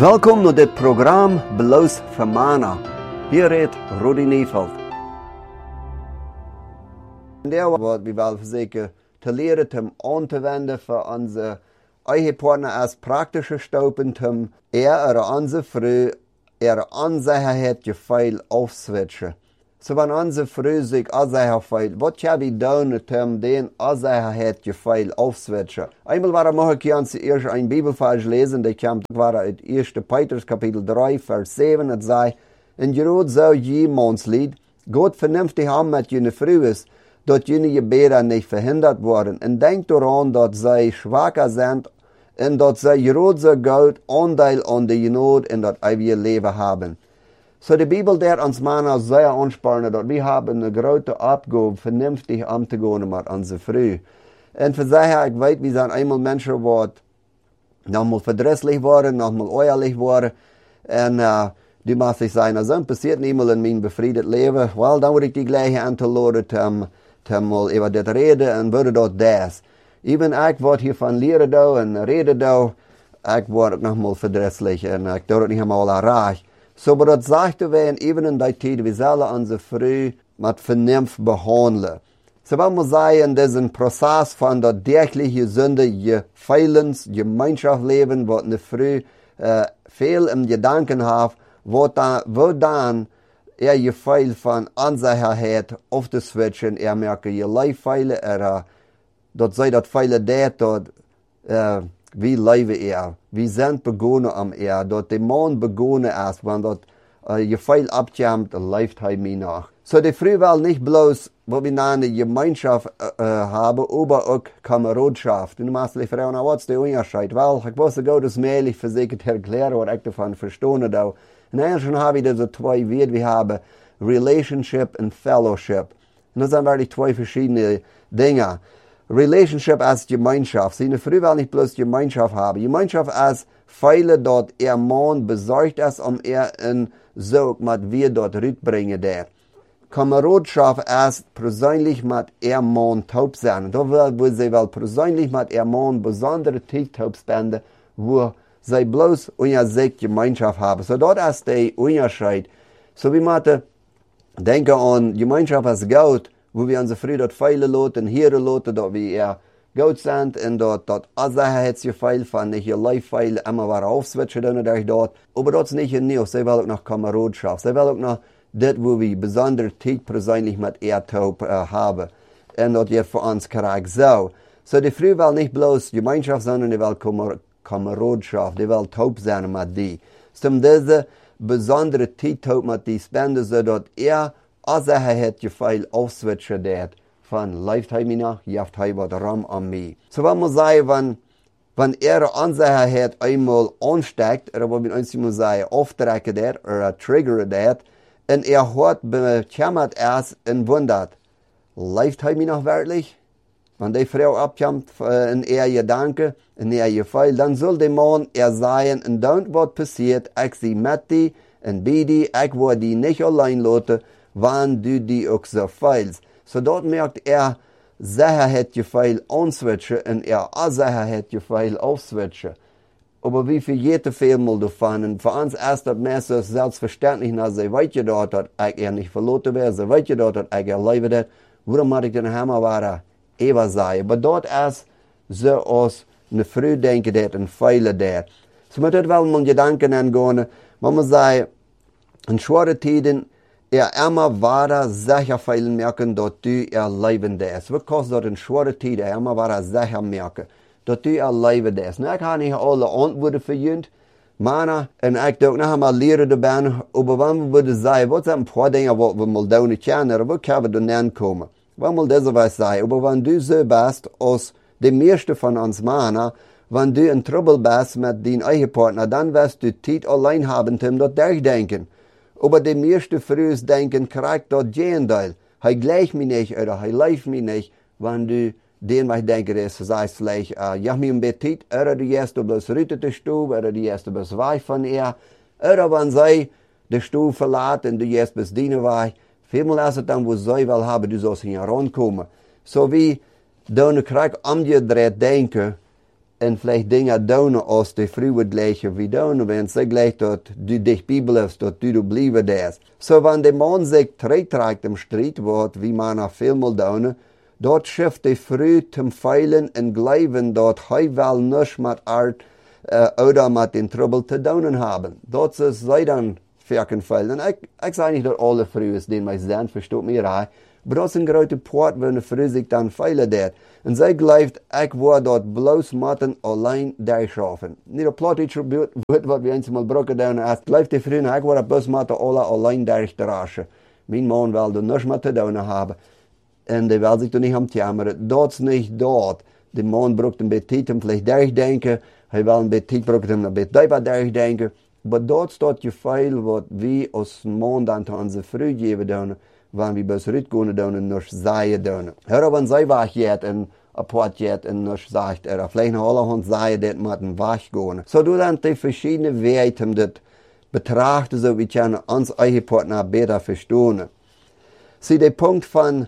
Welkom naar dit programma Beloos voor Mana. Hier redt Rudi Nieveld. Daar wordt we wel verzekeren te leren om aan te wenden voor onze eigen partner als praktische stoppen om onze vrouw onzekerheid je veel aufzwitschen. So wenn onze vrouw zich onzekerheid wat kan we doen om den onzekerheid je veel aufzwitschen? Einmal mag ich ganz erst ein Bibelvers lesen, der kommt uit 1. Petrus Kapitel 3, Vers 7. Het zei, en Jerod zou jemands lied, Gott vernünftig haben met jene vrouw is, dat jene Gebete nicht verhindert worden. En denk daran, dat zij schwacher sind, en dat zij Jerod so gut Anteil an de Genot in dat eeuwige Leben haben. So die Bibel der uns Männer sehr anspornen, dass wir haben eine große Aufgabe, vernünftig umzugehen mit unserer Frau. Und für sich, ich weiß, wir sind einmal Menschen, die nochmal verdrisslich waren, nochmal äußerlich waren. Und die muss ich sagen, das passiert nicht mal in meinem befriedet Leben. Well, dann würde ich die gleiche anladen, mal über das reden und würde dort das. Even ich werde hier von leren da und reden da, ich werde nochmal verdrisslich und ich tue das nicht einmal erreicht. So, aber das sagte wir even in der Zeit, wir sollen unsere Frau mit Vernunft behandeln. So, wenn wir sagen, diesen Prozess von der täglichen Sünde, je feilens, Gemeinschaft leben, wo eine Frau viel im Gedanken hat, wo dann je viel von Unsicherheit auf das Switchen, merkt, je Leid feile, dort sei das feile dort, wie leben wie sind begonnen am dort der Mann begonnen ist, wenn dort je viel abkommt, läuft er mir nach. So die Frau will nicht bloß, wo wir eine Gemeinschaft haben, aber auch Kameradschaft. Und du machst die Frau, was ist der Unterschied? Weil, ich wusste gut, dass mir ehrlich versichert erklären, was ich davon verstehe. Und dann schon habe ich diese zwei Wörter, wir haben Relationship und Fellowship. Und das sind wirklich zwei verschiedene Dinge. Relationship als Gemeinschaft. Sie eine Frau will nicht bloß Gemeinschaft haben. Gemeinschaft als Pfeile dort Mann besorgt ist, in so mit wir dort rüberbringen der. Kameradschaft ist persönlich mit Mann taub sein. Da will sie persönlich mit Mann besondere Zeit taub spenden, wo sie bloß unter sich Gemeinschaft haben. So dort ist der Unterschied. So wie man denken an Gemeinschaft als Gott, wo wir unsere Frau dort Pfeile loten, hier loten, dort wir gut sind, und dort Unsicherheitsgefühl von nicht ihr Leifpfeile immer wieder aufswitchen, dort. Aber dort ist nicht genug, sie will auch noch Kameradschaft, sie will auch noch das, wo wir besonders Zeit persönlich mit taub haben. Und dort wird für uns korrekt so. So die Frau will nicht bloß Gemeinschaft, sondern die will Kameradschaft, die will taub sein mit die. So diese besondere Zeit taub mit die spenden, so dort Unsicherheit gefühl aufswitchen dort. Von läuft er mir nach, jaft er was rum an mich. So wenn man sagen, wenn Unsicherheit einmal ansteckt, oder wenn wir uns mal sagen, auftrecken dort, oder triggern dort, und hat bekämmert erst und wundert, läuft er mir noch wirklich? Wenn die Frau abkommt in Gedanken, in Gefühl, dann soll der Mann sagen, und dann was passiert, ich sie mit die, und bei die, ich will die nicht allein lassen, wenn du die auch so feilst. So dort merkt Sicherheitsgefühl answitchen und Unsicherheitsgefühl aufswitchen. Aber wie viel jede Filme davon, und für uns ist das meistens selbstverständlich, dass sie weit dort, dass ich nicht verloren werde, sie weit dort, dass ich leben werde, warum muss ich den Hammer weiter ewig sein? Aber dort ist so aus eine Früh denken, dort ein Fehler dort. So mit das will man Gedanken angehen, wenn man sagt, in schweren Zeiten, immer weiter sicher viel merken, dass du Leben ist. Was kostet das in schweren Zeiten? Immer weiter sicher merken, dass du Leben ist. Und ich habe nicht alle Antworten für ihn, und ich denke noch einmal lehren dabei, aber wenn wir würden sagen, was sind ein paar Dinge, die wir mal tun können, oder wo können wir da nennen kommen? Wenn wir das was sagen, aber wenn du so bist, als die meisten von uns Männer, wenn du in Trouble bist mit deinem Ehepartner, dann wirst du Zeit allein haben, um das durchdenken. Aber die meisten Frauen denken, kriegt das Gegenteil. Er gleicht mich nicht oder er läuft mich nicht. Wenn du den was denken, das heißt vielleicht, ja, mir ein bisschen Zeit, oder du gehst bloß rüte die Stube, oder du gehst bloß weg von ihr, oder wenn sie die Stube verlassen, du gehst bis dienen weg. Vielmal ist es dann, wo sie will haben, du sollst hier rankommen. So wie du kriegst umgedreht denken, en vielleicht Dinge tun, als die früher gleiche wie tun, wenn sie gleich dort du dich bibelst, dort du bleiben darfst. So, wenn der Mann sich trägt im Streit wird, wie man auch vielmal tun, dort schifft die früh zum Feilen und Glauben, dort heu wel nicht mit Art oder mit den Trouble zu tun haben. Dort ist sie dann verken Feilen. Ich sage nicht, dass alle früh ist, den mich sehen, versteht mir auch. Aber das ist ein großer Port, wenn eine Frau sich dann feilen wird. Und sie glaubt, ich werde dort bloß Matten allein durchschaffen. Nicht ein Plattdeutsch wird, was wir einmal brauchen, dann erst glaubt die Frau, ich werde bloß Matten allein durchdraschen. Mein Mann will da nichts mehr zu tun haben. Und der will sich da nicht am Jammern. Dort ist nicht dort. Der Mann braucht ein bisschen vielleicht durchdenken. Er will ein bisschen brauchen, ein bisschen durchdenken. Aber dort steht viel, was wir als Mann dann zu unserer Frau geben, wenn wir bis heute gehen und nicht sagen. Hör, wenn sie wach geht und ein Port geht und nicht sagt, oder vielleicht noch allerhand sagen, dass man wach gehen. So, du dann die verschiedenen Wege, um das betrachten, so wie wir uns eigene Partner besser verstehen. Sie, der Punkt von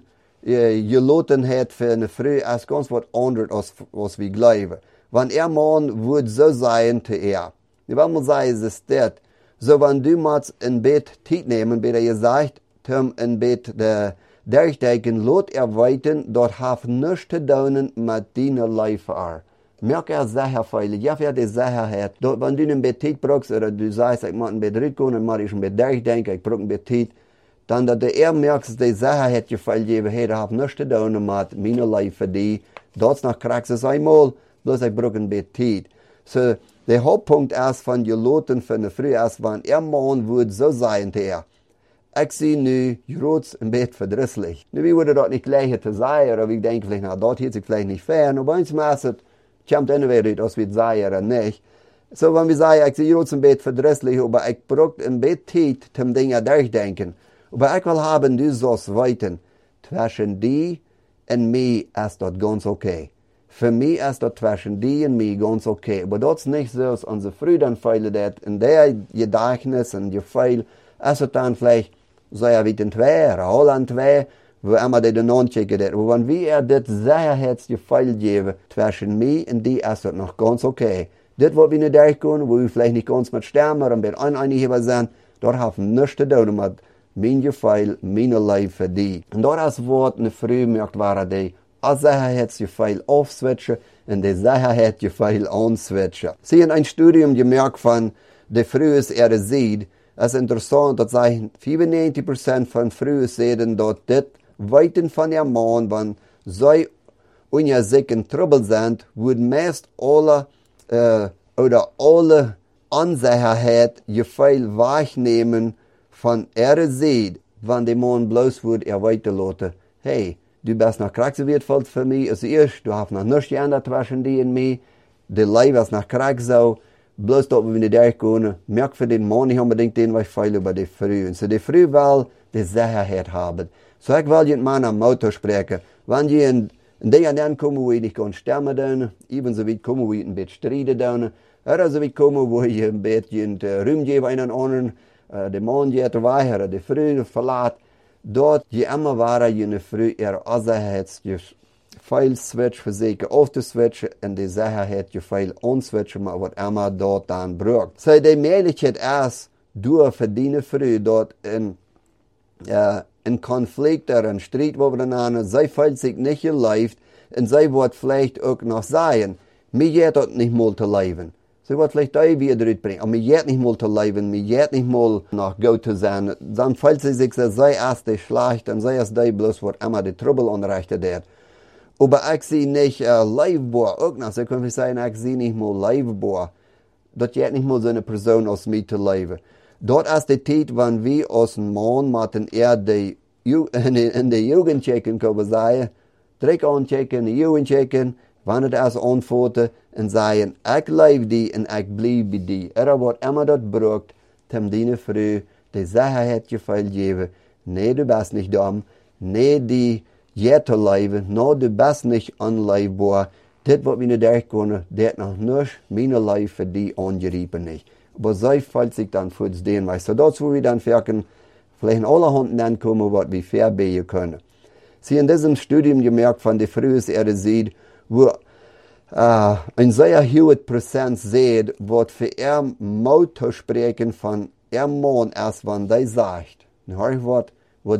Gelotenheit für eine Frau ist ganz was anderes, als was wir glauben. Wenn Mann würde so sein zu ihr, ich will mal sagen, es ist das. So, wenn du mal ein Bett Zeit nehmen, wie ihr sagt, ein Bett durchdenken, lot weiten, dort hat nichts zu tun mit deiner Leife. Merke sehr viel, ja, wer die Sicherheit. Dort, wenn du ein Bett Zeit brauchst, oder du sagst, ich muss ein Bett rückgehen, dann muss ich ein Bett durchdenken, ich brauche ein Bett Zeit, dann, dass du merkst, die Sicherheit gefällt dir, hey, das hat nichts zu tun mit meiner Leife, die, dort nach kriegst du es einmal, bloß ich brauche ein Bett Zeit. So, der Hauptpunkt ist von Geloten für eine Frau ist, wenn Mann würde so sein, der, ich sehe nu, Jurotz im Bett verdrisslich. Nu, wie würde das nicht gleich zu sein, oder wie denke vielleicht, na, dort hielt sich vielleicht nicht fern, aber manchmal ist es, kommt entweder, dass wir sagen oder nicht. So, wenn wir sagen, ich sehe Jurotz im Bett verdrisslich, aber ich brauche im Bett Zeit, zum Dinge durchdenken. Aber ich will haben, du sollst weiten, zwischen die und mir ist das ganz okay. Für mich ist das zwischen die und mir ganz okay. Aber das ist nicht so, dass unsere Früher feilen, dass in der Gedächtnis und Gefühl, ist es dann vielleicht, so ja wie den zwei, Holland zwei, wo immer die den anchecken. Aber wenn wir das Sicherheitsgefühl geben, zwischen mir und die ist das noch ganz okay. Das, was wir nicht durchgehen, wo wir vielleicht nicht ganz mit sterben oder mit Eineinigungen sind, dort haben wir nichts zu tun mit mein Gefühl, meine Life für die. Und dort ist das Wort eine Früh merkt, war die Sicherheitsgefühl aufswitchen und die Sicherheitsgefühl answitchen. Sie haben ein Studium gemerkt von der Früh ist sieht. Es ist interessant, dass 95% von Frühen sehen, dass das Weiten von ihrem Mann, wenn sie unter sich in Trouble sind, würden meist alle Unsicherheit Gefühl wahrnehmen von sieht, wenn der Mann bloß würde weiterlassen. Hey, du bist noch krankgewertet für mich, als ich, du hast noch nichts geändert zwischen dir und mir, der Leib ist noch krank so, bloß dort, wo wir nicht durchgehen, merkt für den Mann nicht unbedingt den, was viel über die Früh. Und so die Früh will die Sicherheit haben. So ich will jetzt mal am Auto sprechen. Wenn ihr in den Jahren kommen, wo ihr nicht ganz sterben dürfen, ebenso wie kommen, wo ihr ein bisschen streiten dürfen, oder so wie kommen, wo ihr ein bisschen Raum geben einen anderen, der Mann geht weiter, die Früh verlässt, dort, je immer war eine Früh ihre Sicherheitsgefühl switch für sich aufzuswitchen und die Sicherheitsgefühl answitchen, was immer dort dann braucht. So, die Möglichkeit ist, du verdienen Früh dort in Konflikt oder in Streit miteinander, sie fühlt sich nicht geleift und sie wird vielleicht auch noch sagen, mir geht dort nicht mal zu leben. Sie wird vielleicht auch wieder bringen, aber mir geht nicht mal zu leben, mir geht nicht mal nach gut zu sein. Dann fühlt sie sich, sie ist die schlecht und sie ist die bloß, was immer die Trouble anrichtet wird. Aber ich sehe nicht leibbar, auch noch, so können wir sagen, ich sehe nicht mal leibbar. Das geht nicht mal so eine Person aus mir zu leben. Dort ist die Zeit, wenn wir als Mann mit in der Jugend checken, können wir sagen, direkt anchecken, die Jugend checken, wenn es antworten und sagen, ich lebe die und ich bleibe die. Was immer das braucht, um deine Frau die Sicherheit geben, nee, du bist nicht dumm, nee, die jeder leben, no, du bist nicht unleibbar. Das, was wir nicht durchgehen, das noch nicht, meine Leib für die angeriefen nicht. Aber sie fühlt sich dann für den, weißt du, dazu wir dann merken, vielleicht in aller Hand ankommen, was wir verbieten können. Sie in diesem Studium gemerkt, von der Früh ist sieht, wo ein sehr hohes Prozent sieht, was für Mut zu sprechen von Mann erst, wenn der sagt. Und hör ich, was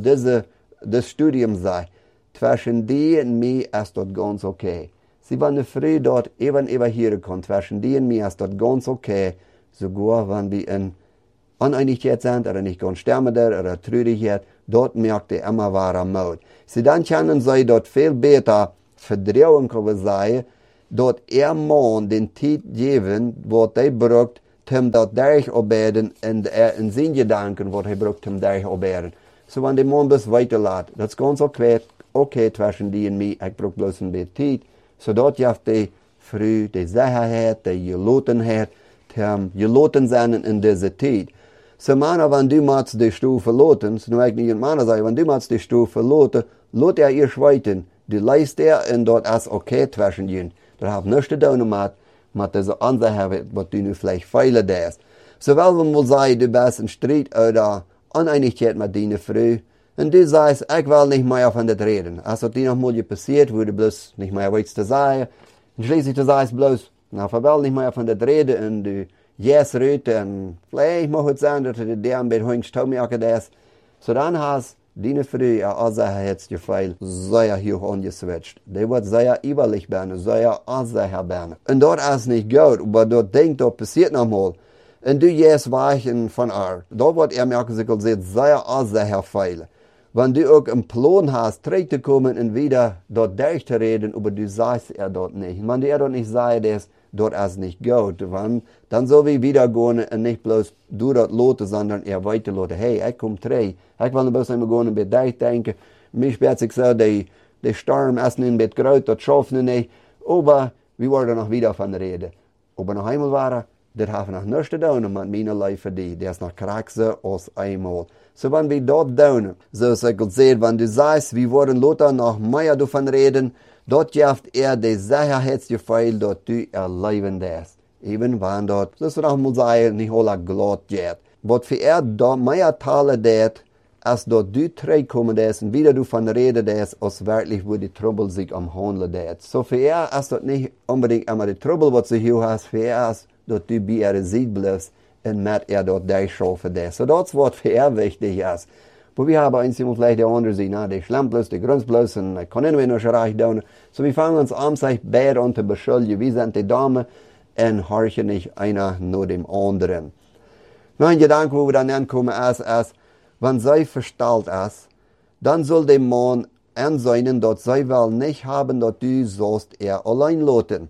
das Studium sagt. Zwischen die und mir ist das ganz okay. Sie waren früh dort eben hier kommen. Zwischen die und mir ist das ganz okay. Sogar wenn wir in Uneinigkeit sind oder nicht ganz sterben oder Trüdigkeit, dort merkt er immer wahrer Mut. Sie dann können sie dort viel besser Vertrauen können sein, dort Mann den Zeit geben, was er braucht, um dort durcharbeiten und in seinen Gedanken, was er braucht, um durcharbeiten. So wenn der Mann das weiterlässt, das ist ganz okay zwischen die und mir, ich brauche bloß ein bisschen Zeit. So dort jaft die früh die Sicherheit, die Gelotenheit, die geloten sein in dieser Zeit. So Männer, wenn du mal die Stufe loten, so nur ich nicht Männer sagen, wenn du mal die Stufe loten, lot er ihr schweiten. Du leist er und dort ist okay zwischen ihnen. Das hat nichts zu tun mit dieser Ansicht, was du nu vielleicht feilen darfst. So weil wir mal sagen, du bist in Streit oder Uneinigkeit mit deiner Frau, und du sagst, ich will nicht mehr von das reden. Als das dir noch mal passiert, wo du bloß nicht mehr weißt zu sagen, und schließlich du sagst bloß, ich will nicht mehr von das reden, und du yes rüte, und vielleicht mag es sein, dass du dir ein bisschen Hüngst das. So dann hast deine Frau, als er jetzt gefeilt, sehr hoch angeswitcht. Die wird sehr überlich werden, sehr ansicher werden. Und dort ist nicht gut, aber dort denkt, dort passiert noch mal. Und du jetzt weichen von ihr. Dort wird er merken, sie sehr ansicher feilen. Wenn du auch einen Plan hast, zurückzukommen und wieder dort durchzureden, aber du sagst er dort nicht. Und wenn du dort nicht sagst, dort ist nicht gut, dann soll wir wieder gehen und nicht bloß du dort loten, sondern er weiter loten. Hey, ich komme zurück. Ich will bloß immer gehen und bei dich denken. Mich wird sich so, der Sturm ist nicht mit groß, das schaffen wir nicht. Aber wir wollen noch wieder von reden. Aber noch einmal war das haben wir noch nichts zu tun mit meiner Leib für die. Der ist noch krachser als einmal. So wenn wir dort tun, so ist es gesehen, wenn du sagst, wir wollen Lothar noch mehr davon reden, dort jaft er die Sicherheitsgefühl, dort du erleben darfst. Eben wenn dort, das wird auch mal sagen, nicht alle glatt geht. Was für dort mehr Teile dort, als dort du zurückkommen darfst und wieder davon reden darfst, als wirklich, wo die Trouble sich am Handeln dort. So für ist dort nicht unbedingt immer die Trouble, was du hier hast, für ist, dort du bei ihrer Seite bleibst und mit dort durchschaffen darfst. So das, was für wichtig ist. Aber wir haben eins vielleicht die andere Seite, die schlammt bloß, die grünzt bloß und ich kann nicht noch reich tun. So wir fangen uns an, sich beide an zu beschuldigen. Wir sind die Dame und horchen nicht einer nur dem anderen. Noch ein Gedanke, wo wir dann ankommen, ist, wenn sie verstellt ist, dann soll der Mann anseinen, dass sie will nicht haben, dass du sollst er allein lassen.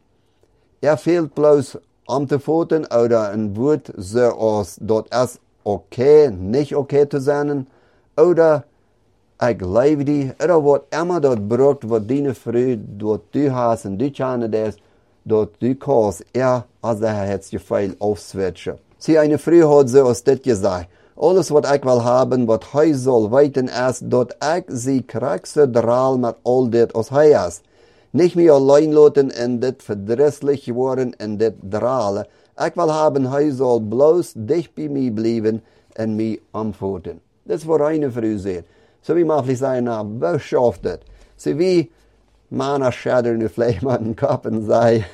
Er fehlt bloß am zu foten oder ein Wort so aus, dort ist okay, nicht okay zu sein, oder ich liebe dich, oder was immer dort braucht, was deine Frau dort du hast und du kannst das, dort du kannst, als er jetzt Gefühl aufswitchen. Sie eine Frau hat so aus das gesagt, alles was ich will haben, was he soll weiten ist, dort ich sie kriegse dral mit all das, was he ist. Nicht mehr allein lassen in das verdrisslich geworden in das Drale. Ich will haben, he soll bloß dicht bei mir bleiben und mich antworten. Das ist, was eine Frau sagt. So wie man vielleicht sagen, na, was schafft das? So wie Männer schädern vielleicht mit dem Kopf und sagen,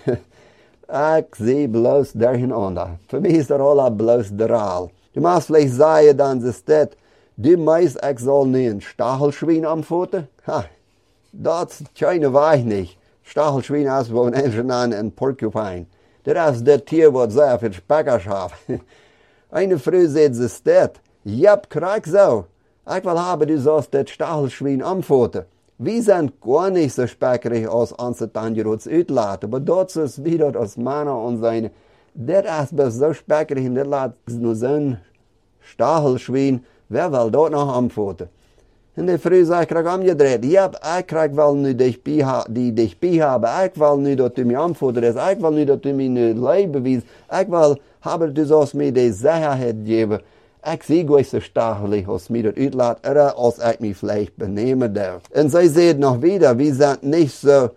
ich sehe bloß durcheinander. Für mich ist das alles bloß Drall. Du musst vielleicht sagen, dann ist das, du meinst, ich soll nicht ein Stachelschwein antworten? Ha. Das keine weiß nicht. Stachelschwein ist von Menschen an ein Porcupine. Das ist das Tier, was sehr viel Specker schafft. Eine Frau sagt, es das. Jep, krieg so. Ich will haben, du sollst das Stachelschwein antworten. Wir sind gar nicht so speckerig als unsere Tangerots uitlaten. Aber dort ist wieder das Männer und seine. Das ist so speckerig und das lässt nur so ein Stachelschwein. Wer will dort noch antworten? Und die Frau sagt, ich krieg umgedreht. Ja, ich krieg wel nu dich haben. Ich will nu, dass du mir antwortest. Ich will nu, dass du mir nu Leib bewiesen. Ich will haben, du sollst mir die Sicherheit geben. Ich sehe gar nicht so stachelig, als mir das uitlaat, oder als ich mich vielleicht benehmen darf. Und sie sagt noch wieder, wir sind nicht so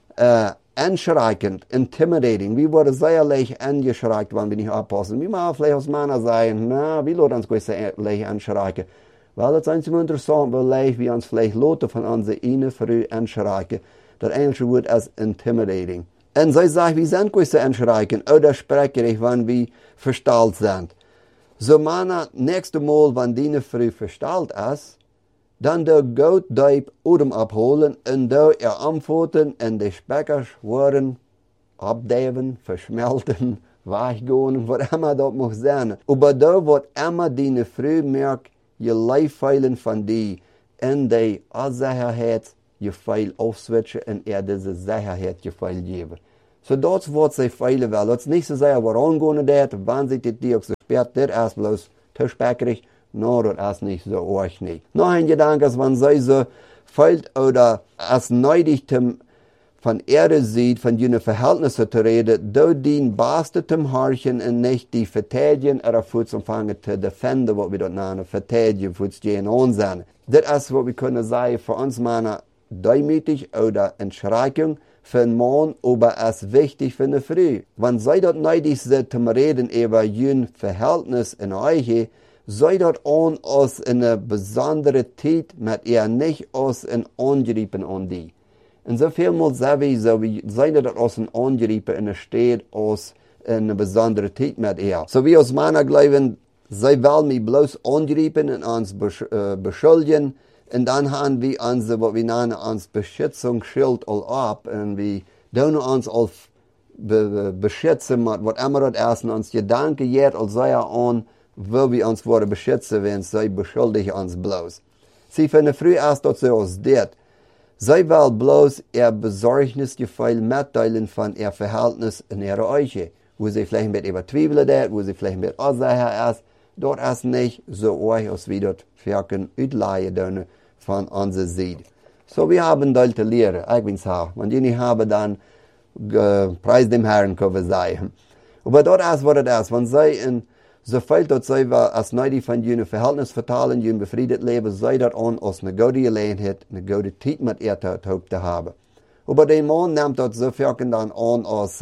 anschreckend, intimidating. Wir wurden sehr leicht angeschreckt, wenn wir nicht aufpassen. Wir machen vielleicht als Männer sagen, na, wir lassen uns gar nicht so leicht anschrecken. Weil das ist immer interessant, weil wir uns vielleicht Leute von unserer eine Früh anschrecken. Das englische Wort ist intimidating. En zij zeggen, wie zijn kunnen inschrijken, oder sprechen, wanneer we versteld zijn. So mana, nächste Mal, wenn die früh verstalt ist, dann der Gott deib Odem abholen und da antworten und die Speckers worden abdeven, verschmelten, weggehen, was immer das muss sein. Aber da wird immer die früh merkt, je Leifeilen von die in die Unsicherheit je viel aufswitchen und diese Sicherheit je viel geben. So dat wordt zij veilig wel. Dat is niet zo zeggen waarom gaan dat, wanneer zit dit die ook zo spät, dit is bloos te speckerig, no, dat is niet zo erg niet. Nog een gedanke is, wanneer zij zo feilt oder als neidig van Erde ziet, van die Verhältnisse te reden, door die beste te harchen en niet die vertedigen oder voets ontvangen te defenden, wat we dat nennen, vertedigen, voets geen onzijn. Dit is wat we kunnen zeggen voor ons mannen, duimütig oder Entschreckung, für einen Mann, aber es ist wichtig für eine Frau. Wenn sie dort neidig sind, zum Reden über ein Verhältnis in euch, sei dort an aus eine besondere Zeit mit ihr, nicht aus ein Angriffen an die. Und so vielmal sowieso, sei dort aus ein Angriffen in der Stadt, aus eine besondere Zeit mit ihr. So wie aus meiner Glauben, sie wollen mich bloß angriffen und uns beschuldigen. Und dann haben wir unser, was wir nennen, uns Beschützungsschild all ab. Und wir tun uns all beschützen, mit was immer das ist. Und uns Gedanken jetzt als sei an, wo wir uns wollen beschützen, wenn sie beschuldigen uns bloß. Sie finden früh erst dazu aus das. Sie will bloß ihr Besorgnisgefühl mitteilen von ihr Verhältnis in ihrer Eiche. Wo sie vielleicht mit übertweifeln das, wo sie vielleicht mit Unsicherheit ist. Dort ist nicht so arg, als wir dort verken uitleihen von unserer Seite. So, wir haben dort zu lernen. Ich bin so. Wenn die nicht haben, dann preis dem Herrn, können wir sagen. Aber dort ist, was es ist. Wenn sie in so viel dort sei, als neidig von jenen Verhältnis vertalen, jenen befriedet leben, sei dort an, als eine gute Gelegenheit, eine gute Zeit mit ihr zu haben. Aber der Mann nimmt dort so viel dann an, als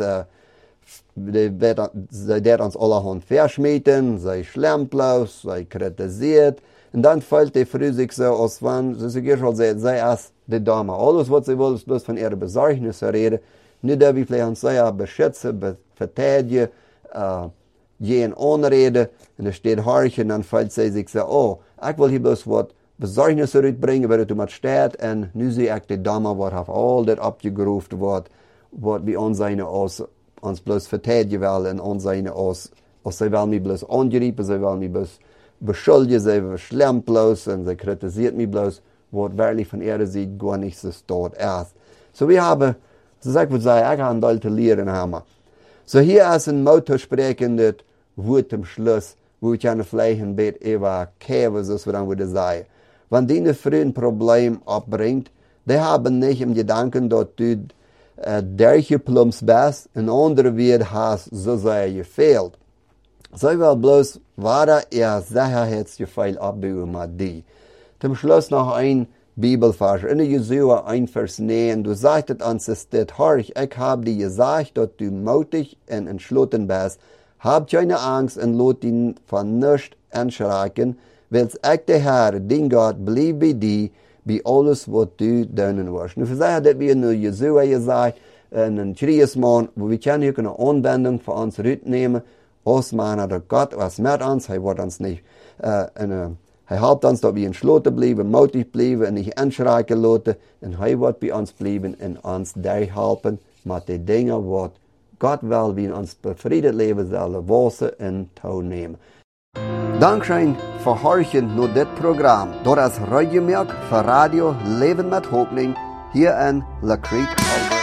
sie der uns allerhand verschmieden, sie schlemplos, sie kritisiert. Und dann fällt die Frau sich so, als wenn sie sich schon sagt, sie ist die Dame. Alles, was sie will, ist bloß von ihren Besorgnissen reden. Nicht, dass wir vielleicht uns sehr beschützen, verteidigen, jeden anreden. Und es steht horchen, dann fällt sie sich so, oh, ich will hier bloß was Besorgnisse rüberbringen, weil du mit steht. Und nu sehe ich die Dame, was auf all das abgerufen wird, was wir uns bloß verteidigen wollen, uns aus, sie wollen mich bloß angreifen, sie wollen mich bloß beschuldigen, sie schlimm bloß und sie kritisiert mich bloß, was wirklich von ihrer Seite gar nicht so dort ist. So wir haben, so ich würde sagen, ich habe ein zu lernen haben. So hier ist ein Motto sprechendes Wort zum Schluss, wo ich eine vielleicht ein bisschen überkäme, so wir dann würde sagen. Wenn die eine früh ein Problem abbringt, die haben nicht im Gedanken, dass du derche plums best, een andere weer has zo zij gefehlt. Zij wil bloos waar ihr Sicherheitsgefühl abbauen mit die. Zum Schluss noch ein Bibelvers. In Jesua 1 Vers 9. Du sagtest uns es dit, horch, ich hab dir gesagt, dass du mutig und entschlossen bist. Hab keine Angst und lot ihn von nichts erschrecken, weil's ich der Herr, dein Gott, blieb bei dir, bij alles wat du doen wirst. Nu verzeih dat we in Jesua gesagt, een Christman, wo wir können hier eine Anwendung für uns nehmen, als man der Gott was mit uns, er wird uns nicht, er helpt uns, dass wir entschlossen bleiben, mutig bleiben und nicht anschrecken lassen, und er wird bei uns bleiben und uns helfen mit den Dingen, was Gott will, wie uns befriedet leben sollen, wassen und tun nehmen. Dankeschön für Horchen nur das Programm. Dort ist Radiomerk für Radio Leben mit Hoffnung hier in La Creek House.